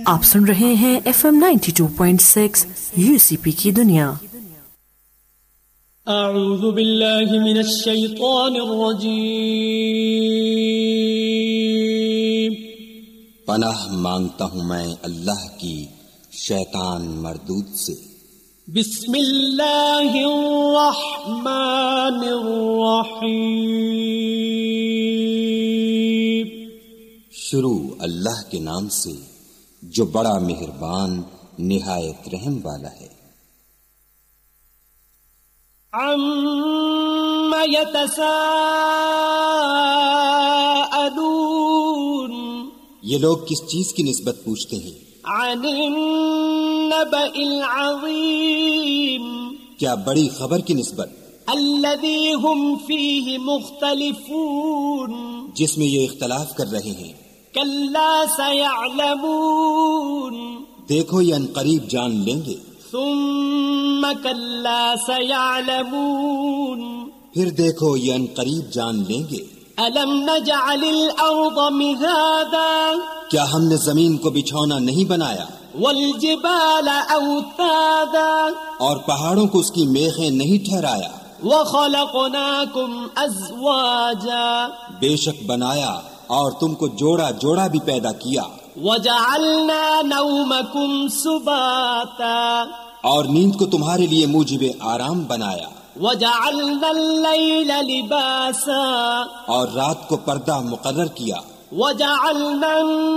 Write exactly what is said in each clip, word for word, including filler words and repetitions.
آپ سن رہے ہیں F M ninety two point six you سی پی کی دنیا. اعوذ باللہ من الشیطان الرجیم. پناہ مانگتا ہوں میں اللہ کی شیطان مردود سے. بسم اللہ الرحمن الرحیم. شروع اللہ کے نام سے جو بڑا مہربان نہایت رحم والا ہے. عم یتساءلون. یہ لوگ کس چیز کی نسبت پوچھتے ہیں؟ عن النبأ العظیم. کیا بڑی خبر کی نسبت؟ الذی هم فیہ مختلفون. جس میں یہ اختلاف کر رہے ہیں. کلا سیعلمون. دیکھو یہ عنقریب جان لیں گے. ثم کلا سیعلمون. پھر دیکھو یہ عنقریب جان لیں گے. الم نجعل الارض مہادا. کیا ہم نے زمین کو بچھونا نہیں بنایا؟ والجبال اوتادا. اور پہاڑوں کو اس کی میخیں نہیں ٹھہرایا؟ وخلقناکم ازواجا. بے شک بنایا اور تم کو جوڑا جوڑا بھی پیدا کیا. وجعلنا نومکم سباتا. اور نیند کو تمہارے لیے موجب آرام بنایا. وجعلنا اللیل لباسا. اور رات کو پردہ مقرر کیا. وجعلنا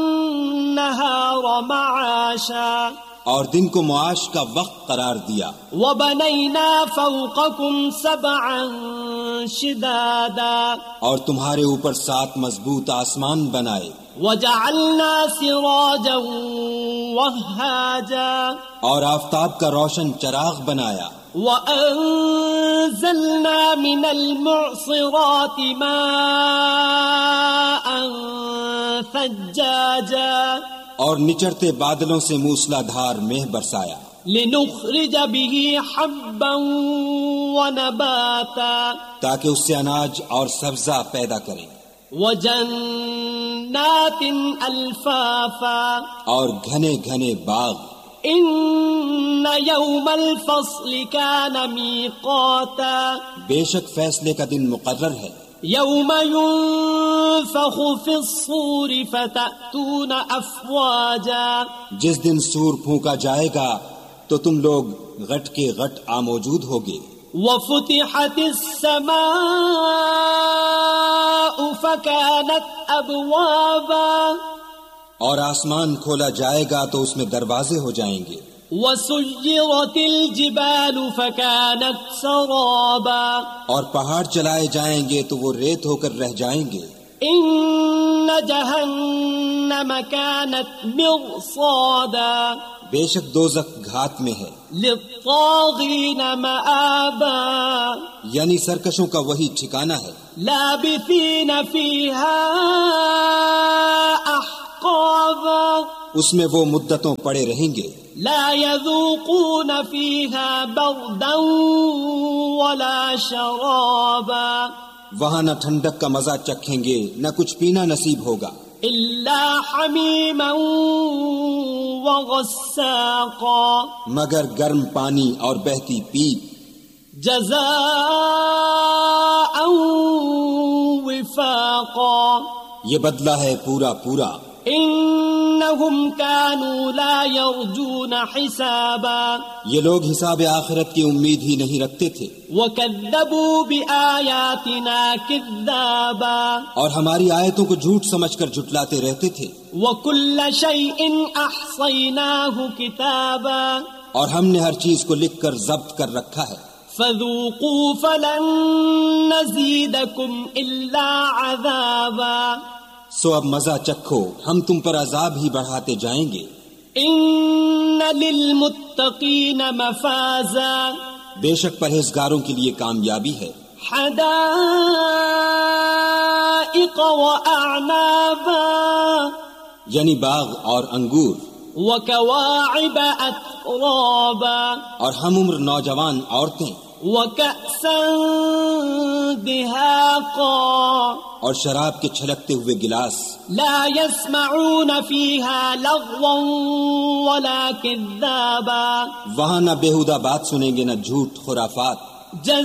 النہار معاشا. اور دن کو معاش کا وقت قرار دیا. وبنینا فوقکم سبعا شدادا. اور تمہارے اوپر سات مضبوط آسمان بنائے. وجعلنا سراجا وہاجا. اور آفتاب کا روشن چراغ بنایا. وَأَنزَلْنَا مِنَ الْمُعْصِرَاتِ مَاءً ثَجَّاجًا. اور نچرتے بادلوں سے موسلا دھار مہ برسایا. لِنُخْرِجَ بِهِ حَبًّا وَنَبَاتًا. تاکہ اس سے اناج اور سبزہ پیدا کریں. وَجَنَّاتٍ أَلْفَافًا. اور گھنے گھنے باغ. ان یوم الفصل کان میقاتا. بے شک فیصلے کا دن مقرر ہے. یوم ينفخ فی الصور فتأتون افواجا. جس دن سور پھونکا جائے گا تو تم لوگ غٹ کے غٹ آ موجود ہوگے. وفتحت السماء فکانت ابوابا. اور آسمان کھولا جائے گا تو اس میں دروازے ہو جائیں گے. وسيرت الجبال فكانت سرابا. اور پہاڑ چلائے جائیں گے تو وہ ریت ہو کر رہ جائیں گے. ان جہنم كانت مرصادا. بے شک دوزخ گھات میں ہے. للطاغین مآبا. یعنی سرکشوں کا وہی ٹھکانہ ہے. لابثین فیہا احقابا. اس میں وہ مدتوں پڑے رہیں گے. لا يذوقون فيها بردا ولا شرابا. وہاں نہ ٹھنڈک کا مزہ چکھیں گے نہ کچھ پینا نصیب ہوگا. الا حمیما وغساقا. مگر گرم پانی اور بہتی پیپ. جزاء وفاقا. یہ بدلہ ہے پورا پورا. انہم كانوا لا يرجون حسابا. یہ لوگ حساب آخرت کی امید ہی نہیں رکھتے تھے. وكذبوا بآياتنا كذابا. اور ہماری آیتوں کو جھوٹ سمجھ کر جھٹلاتے رہتے تھے. وكل شيء احصيناه كتابا. اور ہم نے ہر چیز کو لکھ کر ضبط کر رکھا ہے. فذوقوا فلن نزيدكم الا عذابا. سو اب مزہ چکھو ہم تم پر عذاب ہی بڑھاتے جائیں گے. ان للمتقین مفازا. بے شک پرہیزگاروں کے لیے کامیابی ہے. حدائق واعنابا. یعنی باغ اور انگور. وکواعب اترابا. اور ہم عمر نوجوان عورتیں. وكأسا دهاقا اور شراب کے چھلکتے ہوئے گلاس. لا يسمعون فيها لغوا ولا كذابا وہاں نہ بےہودہ بات سنیں گے نہ جھوٹ خرافات.